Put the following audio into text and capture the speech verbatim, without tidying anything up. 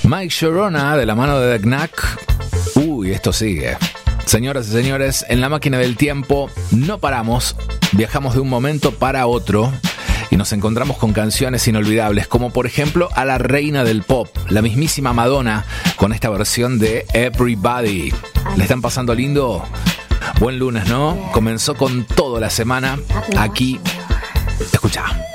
Mike Sharona de la mano de The Knack. Uy, esto sigue. Señoras y señores, en la máquina del tiempo no paramos, viajamos de un momento para otro y nos encontramos con canciones inolvidables, como por ejemplo a la reina del pop, la mismísima Madonna, con esta versión de Everybody. ¿Le están pasando lindo? Buen lunes, ¿no? Comenzó con toda la semana aquí. Escucha.